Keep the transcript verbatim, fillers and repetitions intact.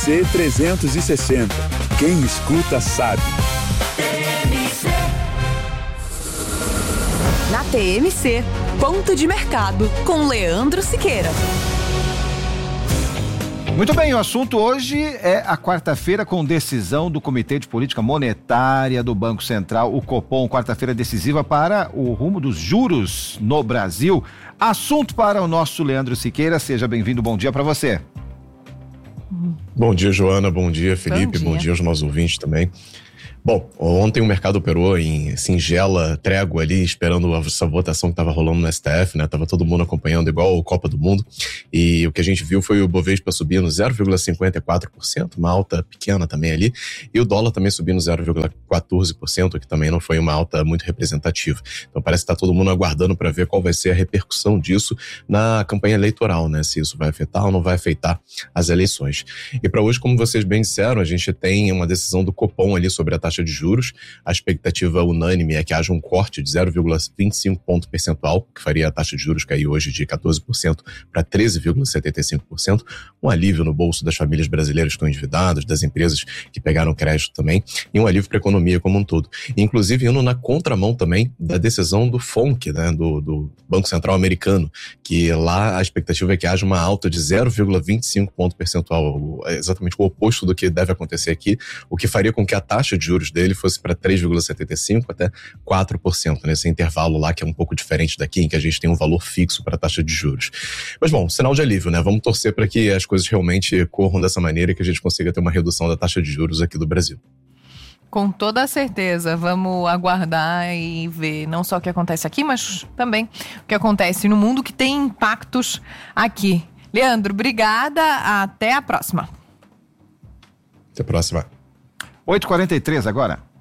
C trezentos e sessenta. Quem escuta sabe. Na T M C, ponto de mercado com Leandro Siqueira. Muito bem, o assunto hoje é a quarta-feira com decisão do Comitê de Política Monetária do Banco Central, o Copom, quarta-feira decisiva para o rumo dos juros no Brasil. Assunto para o nosso Leandro Siqueira, seja bem-vindo, bom dia para você. Bom dia, Joana, bom dia, Felipe, bom dia, bom dia aos nossos ouvintes também. Bom, ontem o mercado operou em singela trégua ali, esperando essa votação que estava rolando no S T F, né? Tava todo mundo acompanhando igual a Copa do Mundo. E o que a gente viu foi o Bovespa subindo zero vírgula cinquenta e quatro por cento, uma alta pequena também ali. E o dólar também subindo zero vírgula quatorze por cento, que também não foi uma alta muito representativa. Então parece que está todo mundo aguardando para ver qual vai ser a repercussão disso na campanha eleitoral, né? Se isso vai afetar ou não vai afetar as eleições. E para hoje, como vocês bem disseram, a gente tem uma decisão do Copom ali sobre a taxa de juros. A expectativa unânime é que haja um corte de zero vírgula vinte e cinco ponto percentual, que faria a taxa de juros cair hoje de quatorze por cento para treze vírgula setenta e cinco por cento, um alívio no bolso das famílias brasileiras que estão endividadas, das empresas que pegaram crédito também, e um alívio para a economia como um todo. Inclusive indo na contramão também da decisão do F O N C, né, do, do Banco Central americano, que lá a expectativa é que haja uma alta de zero vírgula vinte e cinco ponto percentual, exatamente o oposto do que deve acontecer aqui, o que faria com que a taxa de juros dele fosse para três vírgula setenta e cinco por cento até quatro por cento, nesse intervalo lá que é um pouco diferente daqui, em que a gente tem um valor fixo para a taxa de juros. Mas bom, sinal de alívio, né? Vamos torcer para que as coisas realmente corram dessa maneira e que a gente consiga ter uma redução da taxa de juros aqui do Brasil. Com toda certeza, vamos aguardar e ver não só o que acontece aqui, mas também o que acontece no mundo que tem impactos aqui. Leandro, obrigada, até a próxima. Até a próxima. oito e quarenta e três agora.